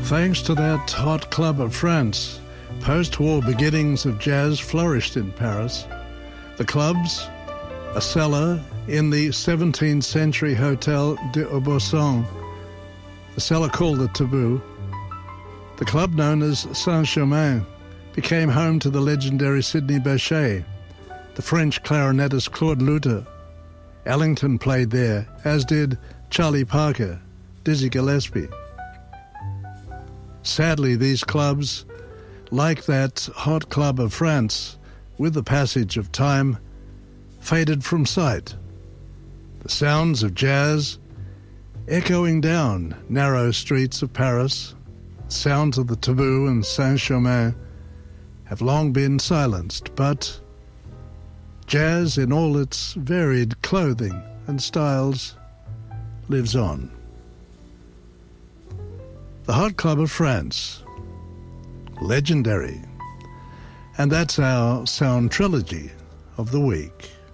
Thanks to that hot club of France, post-war beginnings of jazz flourished in Paris. The clubs, a cellar in the 17th century Hotel de Aubusson, the cellar called the Tabou. The club known as Saint-Germain became home to the legendary Sidney Bechet, the French clarinetist Claude Luther. Ellington played there, as did Charlie Parker, Dizzy Gillespie. Sadly, these clubs, like that hot club of France, with the passage of time, faded from sight. The sounds of jazz echoing down narrow streets of Paris, sounds of the Tabou and Saint-Germain, have long been silenced, but jazz in all its varied clothing and styles lives on. The Hot Club of France, legendary. And that's our sound trilogy of the week.